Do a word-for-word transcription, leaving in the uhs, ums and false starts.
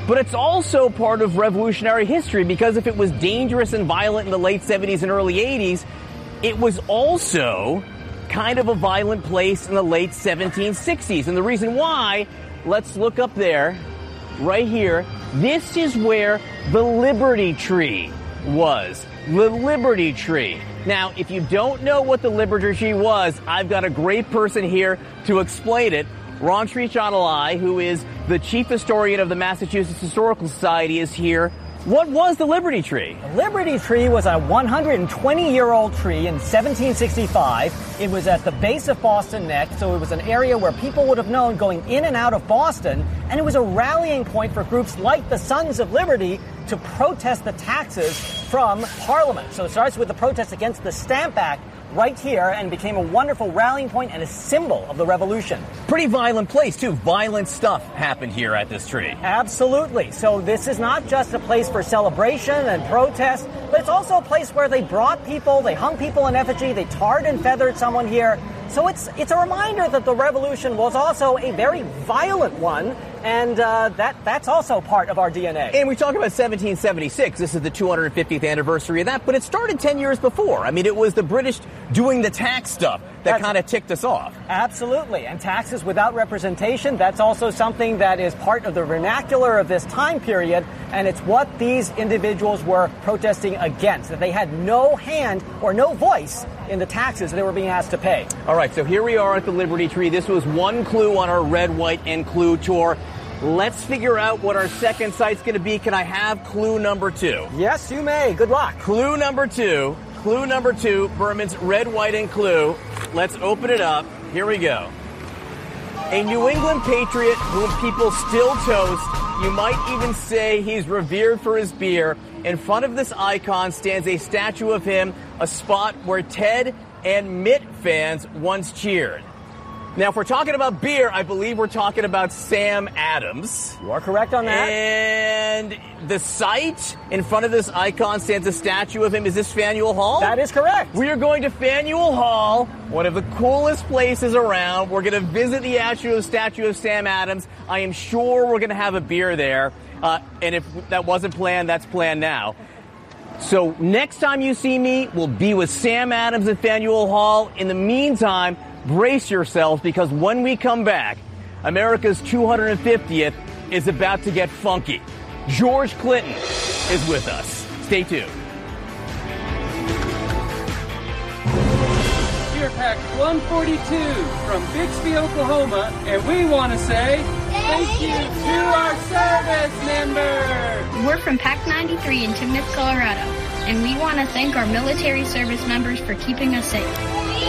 but it's also part of revolutionary history, because if it was dangerous and violent in the late seventies and early eighties, it was also kind of a violent place in the late seventeen sixties. And the reason why, let's look up there, right here. This is where the Liberty Tree was. The Liberty Tree. Now, if you don't know what the Liberty Tree was, I've got a great person here to explain it. Ron Treachottomlai, who is the chief historian of the Massachusetts Historical Society, is here. What was the Liberty Tree? The Liberty Tree was a one hundred twenty-year-old tree in seventeen sixty-five. It was at the base of Boston Neck, so it was an area where people would have known going in and out of Boston, and it was a rallying point for groups like the Sons of Liberty to protest the taxes from Parliament. So it starts with the protest against the Stamp Act right here and became a wonderful rallying point and a symbol of the revolution. Pretty violent place, too. Violent stuff happened here at this tree. Absolutely. So this is not just a place for celebration and protest, but it's also a place where they brought people, they hung people in effigy, they tarred and feathered someone here. So it's it's a reminder that the revolution was also a very violent one, and uh, that that's also part of our D N A. And we talk about seventeen seventy-six. This is the two hundred fiftieth anniversary of that, but it started ten years before. I mean, it was the British doing the tax stuff that kind of ticked us off. Absolutely. And taxes without representation, that's also something that is part of the vernacular of this time period, and it's what these individuals were protesting against, that they had no hand or no voice in the taxes they were being asked to pay. All right, so here we are at the Liberty Tree. This was one clue on our Red, White, and Clue tour. Let's figure out what our second site's going to be. Can I have clue number two? Yes, you may. Good luck. Clue number two. Clue number two, Berman's Red, White, and Clue. Let's open it up. Here we go. A New England patriot whom people still toast. You might even say he's revered for his beer. In front of this icon stands a statue of him, a spot where Ted and Mitt fans once cheered. Now, if we're talking about beer, I believe we're talking about Sam Adams. You are correct on that. And the site in front of this icon stands a statue of him. Is this Faneuil Hall? That is correct. We are going to Faneuil Hall, one of the coolest places around. We're going to visit the actual statue of Sam Adams. I am sure we're going to have a beer there. Uh, and if that wasn't planned, that's planned now. So next time you see me, we'll be with Sam Adams at Faneuil Hall. In the meantime, brace yourselves, because when we come back, America's two hundred fiftieth is about to get funky. George Clinton is with us. Stay tuned. Beer Pack one forty-two from Bixby, Oklahoma, and we want to say thank you to our service members. We're from Pack ninety-three in Timnitz, Colorado, and we want to thank our military service members for keeping us safe.